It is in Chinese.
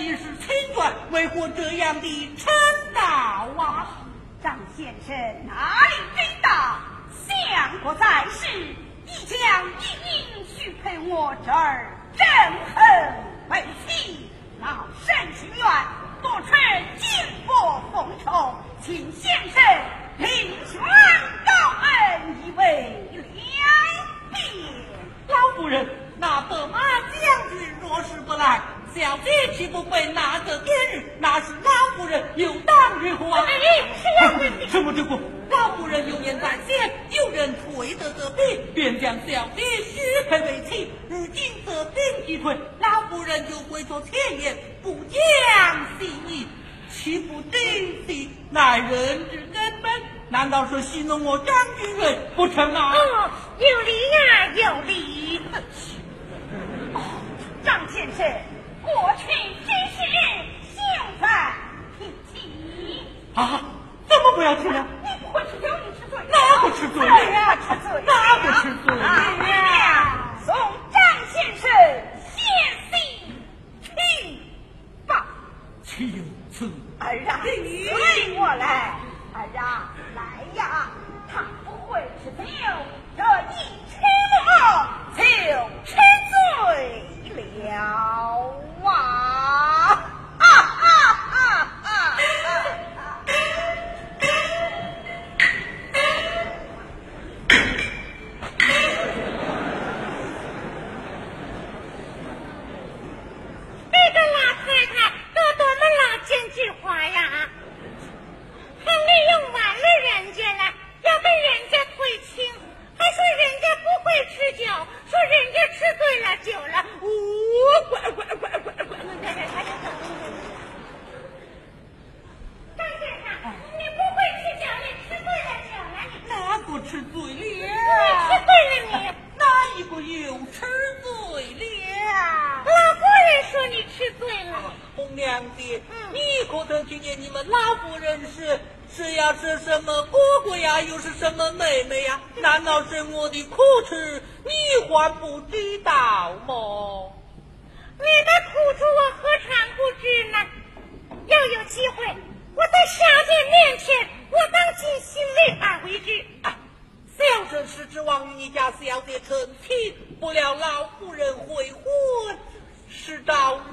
一时轻转，为何这样的称道啊？ 张先生哪里知道，相国在世，已将一应许配我这儿，正恨为妻，老身情愿多吃金帛奉酬，请先生临权高恩以为良便。 老夫人，那白马将军若是不来，小姐岂不被拿着电日？那是老夫人有当于何啊？什么结果？老夫人有言在先，有人推得这笔，便将小姐许配为妻。如今这兵一退，老夫人就回说前言，不讲信义，岂不定是乃人之根本？难道是戏弄我张君瑞不成啊？ 哦，有理呀，有理。张先生，过去之事，现在提起啊？怎么不要提了？ 你不会吃酒，你吃醉了？ 哪个吃醉了？ 吃醉了？ 哪个吃醉了？送张先生先行请吧。 请此儿啊，随我来。儿啊，来呀！他不会吃酒，这一吃了就吃醉了啊！ 这个老太太多么老奸计话呀！还利用完了人家了，要被人家退亲，还说人家不会吃酒，说人家吃醉了酒了，乖。张先生，你不会吃酒，你吃醉了酒了， 哪个吃醉了？ 你吃醉了你。 哪一个又吃醉了？ 老夫人说你吃醉了。 红娘子，你可曾听见你们老夫人是呀是什么哥哥呀，又是什么妹妹呀？难道是我的苦吃，你还不知道吗？ 你的苦处我何尝不知呢？要有机会，我在小姐面前，我当尽心力而为之。 小生是指望你家小姐成亲，不料老夫人悔婚，是到